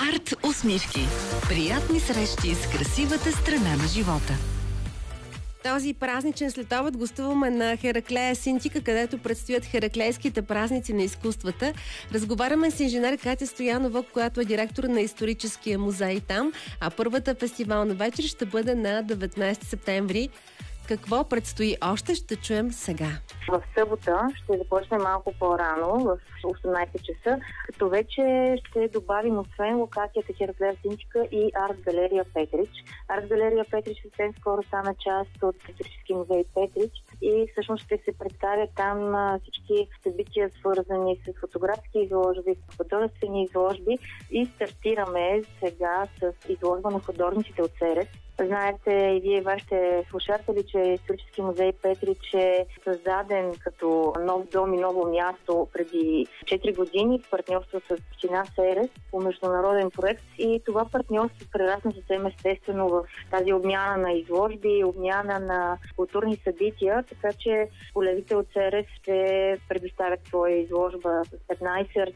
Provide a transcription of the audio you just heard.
Арт усмивки. Приятни срещи с красивата страна на живота. Този празничен следобед гостуваме на Хераклея Синтика, където предстоят хераклейските празници на изкуствата. Разговаряме с инженер Катя Стоянова, която е директор на историческия музей там, а първата фестивална вечер ще бъде на 19 септември. Какво предстои още, ще чуем сега. В събота ще започне малко по-рано, в 18 часа, като вече ще добавим освен локацията Хераклея Синтика и арт-галерия Петрич. Арт-галерия Петрич съвсем скоро стана част от исторически музей Петрич и всъщност ще се представят там всички събития, свързани с фотографски изложби, художествени изложби и стартираме сега с изложба на художниците от Серес. Знаете и вие, вашите слушатели, че Исторически музей Петрич е създаден като нов дом и ново място преди 4 години в партньорство с община Серес по международен проект и това партньорство прерасна съвсем естествено в тази обмяна на изложби, обмяна на културни събития, така че колегите от Серес ще предоставят своя изложба с 15